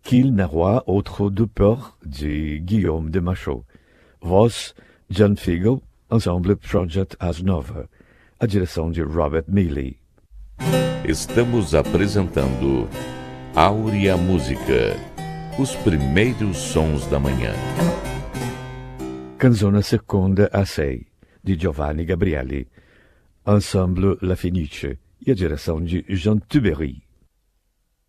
Qu'il n'aura autre de peur, de Guillaume de Machaut. Voz, John Figel, ensemble Project As Nova. A direção de Robert Mealy. Estamos apresentando Áurea Música, os primeiros sons da manhã. Canzone seconda a 6, de Giovanni Gabrieli. Ensemble La Fenice. E a direção de Jean Tuberry.